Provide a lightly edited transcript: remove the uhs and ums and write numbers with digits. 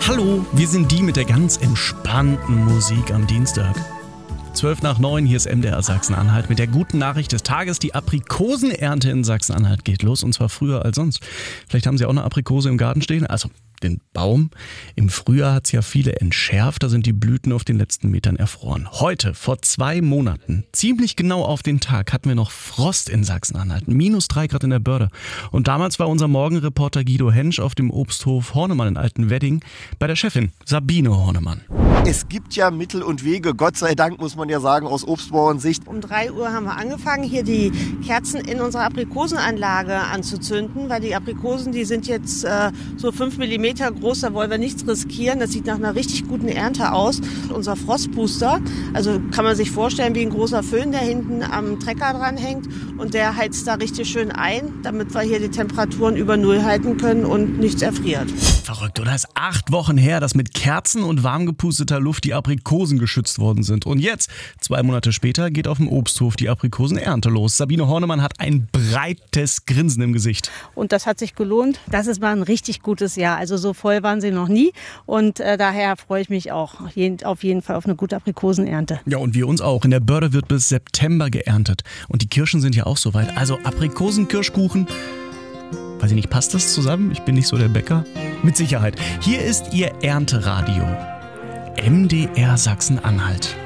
Hallo, wir sind die mit der ganz entspannten Musik am Dienstag. 8:55, hier ist MDR Sachsen-Anhalt mit der guten Nachricht des Tages. Die Aprikosenernte in Sachsen-Anhalt geht los und zwar früher als sonst. Vielleicht haben Sie auch eine Aprikose im Garten stehen, also den Baum. Im Frühjahr hat es ja viele entschärft, da sind die Blüten auf den letzten Metern erfroren. Heute, vor 2 Monaten, ziemlich genau auf den Tag, hatten wir noch Frost in Sachsen-Anhalt, -3 Grad in der Börde. Und damals war unser Morgenreporter Guido Hensch auf dem Obsthof Hornemann in Altenwedding bei der Chefin Sabine Hornemann. Es gibt ja Mittel und Wege, Gott sei Dank, muss man ja sagen, aus Obstbauernsicht. Um 3 Uhr haben wir angefangen, hier die Kerzen in unserer Aprikosenanlage anzuzünden, weil die Aprikosen, die sind jetzt so 5 mm groß, da wollen wir nichts riskieren. Das sieht nach einer richtig guten Ernte aus. Unser Frostbooster, also kann man sich vorstellen wie ein großer Föhn, der hinten am Trecker dran hängt und der heizt da richtig schön ein, damit wir hier die Temperaturen über Null halten können und nichts erfriert. Verrückt, oder? Es ist 8 Wochen her, dass mit Kerzen und warm gepusteter Luft die Aprikosen geschützt worden sind. Und jetzt, 2 Monate später, geht auf dem Obsthof die Aprikosenernte los. Sabine Hornemann hat ein breites Grinsen im Gesicht. Und das hat sich gelohnt. Das war ein richtig gutes Jahr. Also so voll waren sie noch nie. Und daher freue ich mich auch auf jeden Fall auf eine gute Aprikosenernte. Ja, und wir uns auch. In der Börde wird bis September geerntet. Und die Kirschen sind ja auch soweit. Also Aprikosen-Kirschkuchen. Weiß ich nicht, passt das zusammen? Ich bin nicht so der Bäcker. Mit Sicherheit. Hier ist Ihr Ernteradio. MDR Sachsen-Anhalt.